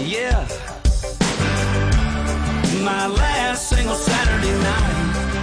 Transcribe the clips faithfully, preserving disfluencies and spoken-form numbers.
Yeah. My last single Saturday night.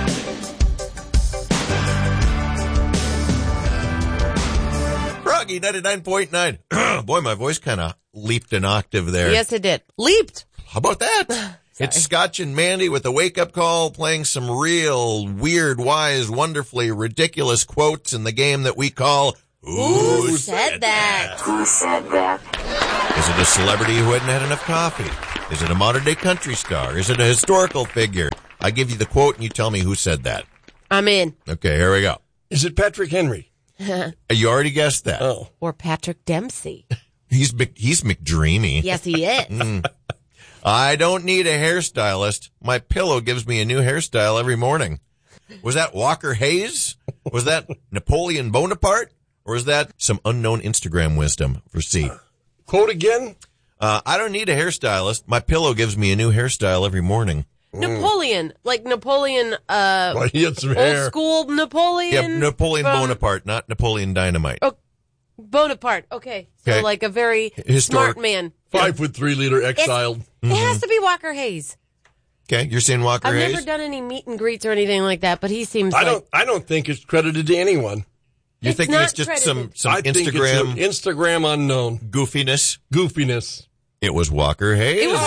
Froggy ninety-nine point nine. Boy, my voice kind of leaped an octave there. Yes, it did. Leaped. How about that? It's Scotch and Mandy with the wake-up call, playing some real, weird, wise, wonderfully ridiculous quotes in the game that we call Who, Who said, said that? Who said that? Is it a celebrity who hadn't had enough coffee? Is it a modern-day country star? Is it a historical figure? I give you the quote and you tell me who said that. I'm in. Okay, here we go. Is it Patrick Henry? You already guessed that. Oh. Or Patrick Dempsey. He's Mc, he's McDreamy. Yes, he is. Mm. I don't need a hairstylist. My pillow gives me a new hairstyle every morning. Was that Walker Hayes? Was that Napoleon Bonaparte? Or is that some unknown Instagram wisdom for C? Quote again? Uh, I don't need a hairstylist. My pillow gives me a new hairstyle every morning. Napoleon. Like Napoleon, uh, Well, he had some old hair. school Napoleon. Yeah, Napoleon from- Bonaparte, not Napoleon Dynamite. Oh, Bonaparte. Okay. So Okay. like a very Historic. smart man. Five foot three liter exiled. It has to be Walker Hayes. Okay, you're saying Walker I've Hayes? never done any meet and greets or anything like that, but he seems I like... don't. I don't think it's credited to anyone. You're It's thinking not it's just credited. some, some I think Instagram it's an Instagram unknown goofiness? goofiness. It was Walker Hayes. It was...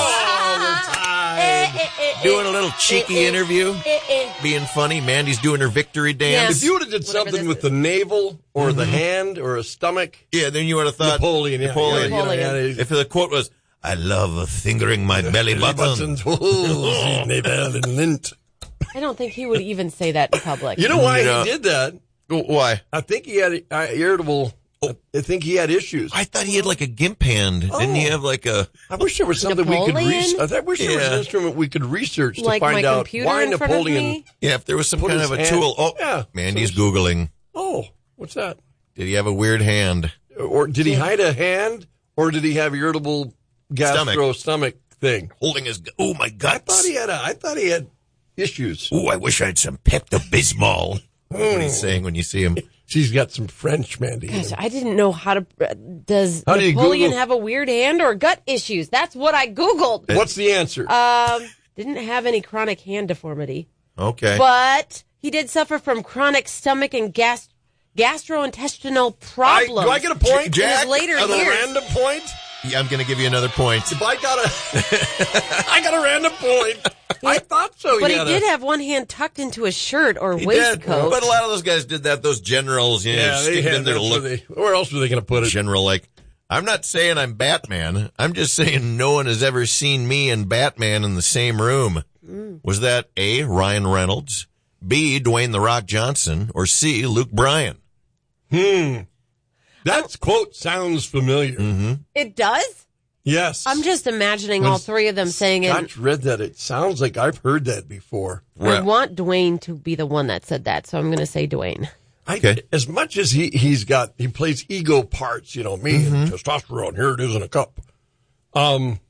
Eh, eh, eh, Doing a eh, little cheeky eh, eh, interview, eh, eh. being funny. Mandy's doing her victory dance. If you would have did Whatever something this with is. the navel or the hand or a stomach, Yeah, then you would have thought Napoleon. Yeah, Napoleon. yeah, you know, Napoleon. yeah, If the quote was, I love fingering my belly button. buttons. Oh, navel and lint. I don't think he would even say that in public. You know why You know- he did that? Why? I think he had uh, irritable. I think he had issues. I thought he had like a gimp hand. Didn't he have like a... I wish there was something we could Napoleon? research. I wish there was Yeah. an instrument we could research to Like my find out computer why in front of Napoleon. me? Yeah, if there was some Put kind his of a hand- tool. Oh, Yeah. Mandy's So- Googling. Oh, what's that? Did he have a weird hand? Or did he hide a hand, or did he have irritable gastro stomach thing? Holding his... Oh, my I guts. thought he had. A, I thought he had issues. Oh, I wish I had some Pepto-Bismol. That's what he's saying when you see him. She's got some French, Mandy. Gosh, I didn't know how to... uh, Does How do you Napoleon Google- have a weird hand or gut issues? That's what I Googled. What's the answer? Um, didn't have any chronic hand deformity. Okay. But he did suffer from chronic stomach and gas- gastrointestinal I, problems. do I get a point? Jack, in his later a years. random point? Yeah, I'm going to give you another point. If I got a, I got a random point. I thought so. But he had did a, have one hand tucked into a shirt or He did. waistcoat. But a lot of those guys did that. Those generals, you know, Yeah, stick they it had in there to that's look where, they, where else were they going to put it? general like. I'm not saying I'm Batman. I'm just saying no one has ever seen me and Batman in the same room. Mm. Was that A, Ryan Reynolds, B, Dwayne The Rock Johnson, or C, Luke Bryan? Hmm. That quote sounds familiar. Mm-hmm. It does? Yes. I'm just imagining all three of them saying it. Scotch read that. It sounds like I've heard that before. I want Dwayne to be the one that said that, so I'm going to say Dwayne. I, Okay. As much as he, he's got, he plays ego parts, you know, me Mm-hmm. and testosterone, here it is in a cup. Um,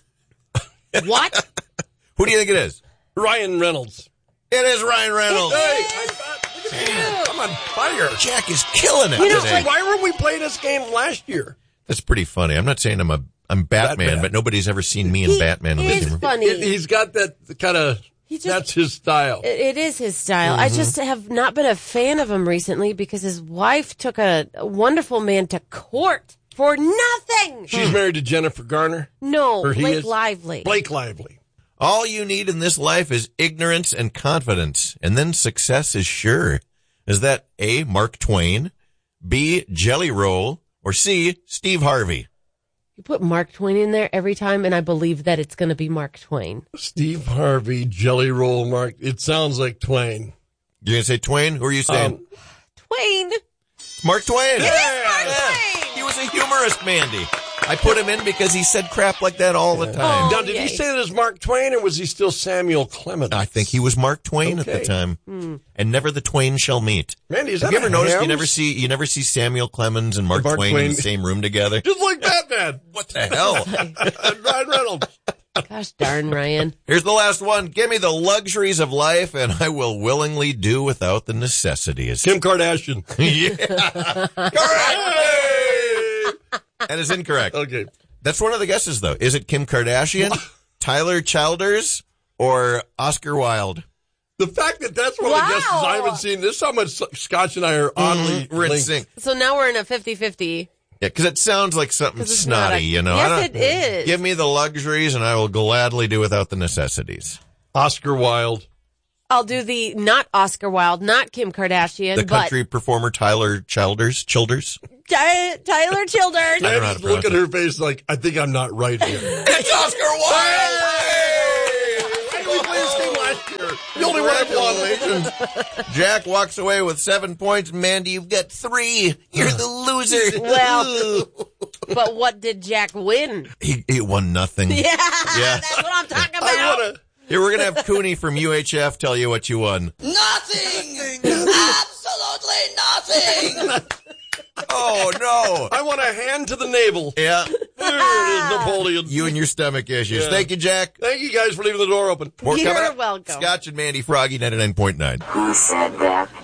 What? Who do you think it is? Ryan Reynolds. It is Ryan Reynolds. Hey, I thought, look at that. I'm on fire. Jack is killing it You know, today. like- Why were we playing this game last year? That's pretty funny. I'm not saying I'm a I'm Batman, Batman. but nobody's ever seen me and He Batman in the is same room. funny. It, he's got that kind of, He just- that's his style. It, it is his style. I just have not been a fan of him recently because his wife took a, a wonderful man to court for nothing. She's married to Jennifer Garner. No, Or he Blake is? Lively. Blake Lively. All you need in this life is ignorance and confidence, and then success is sure. Is that A, Mark Twain, B, Jelly Roll, or C, Steve Harvey? You put Mark Twain in there every time, and I believe that it's going to be Mark Twain. Steve Harvey, Jelly Roll, Mark. It sounds like Twain. You're going to say Twain? Who are you saying? Um, Twain. Mark Twain. It is Mark Yeah. Twain. He was a humorist, Mandy. I put him in because he said crap like that all the time. Now, did yay. he say that as Mark Twain, or was he still Samuel Clemens? I think he was Mark Twain at the Okay. time. Hmm. And never the twain shall meet. Mandy, is Have that you ever a noticed you Hams? never see you never see Samuel Clemens and Mark, Mark Twain, Twain. in the same room together? Just like Batman. What the hell? And Ryan Reynolds. Gosh darn, Ryan. Here's the last one. Give me the luxuries of life, and I will willingly do without the necessities. Kim Kardashian. Yeah. Correct. That is incorrect. Okay. That's one of the guesses, though. Is it Kim Kardashian, Tyler Childers, or Oscar Wilde? The fact that that's one wow. of the guesses I haven't seen. This is how much Scotch and I are oddly mm-hmm. We're in linked. sync. So now we're in a fifty-fifty. Yeah, because it sounds like something snotty, a, you know. Yes, I it is. Give me the luxuries, and I will gladly do without the necessities. Oscar Wilde. I'll do the not Oscar Wilde, not Kim Kardashian, The but country performer Tyler Childers. Childers. Ty- Tyler Childers. I don't know how to Look at pronounce her face like, I think I'm not right here. It's Oscar Wilde! Why did we play this game last year? The only one I've won. Jack walks away with seven points. Mandy, you've got three. You're the loser. Well, but what did Jack win? He, he won nothing. Yeah, Yeah. that's what I'm talking about. I wanna, Here, we're going to have Cooney from U H F tell you what you won. Nothing! Absolutely nothing! Oh, no. I want a hand to the navel. Yeah. There it is, Napoleon. You and your stomach issues. Yeah. Thank you, Jack. Thank you guys for leaving the door open. More You're coming up. welcome. Scotch and Mandy Froggy ninety-nine point nine. Who said that?